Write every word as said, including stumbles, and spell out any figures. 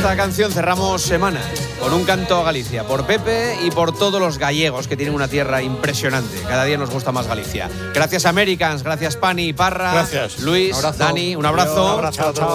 esta canción cerramos semana con un canto a Galicia por Pepe y por todos los gallegos que tienen una tierra impresionante. Cada día nos gusta más Galicia. Gracias Americans, gracias Pani, Parra, gracias. Luis, un Dani, un abrazo. Un abrazo. Chao, chao.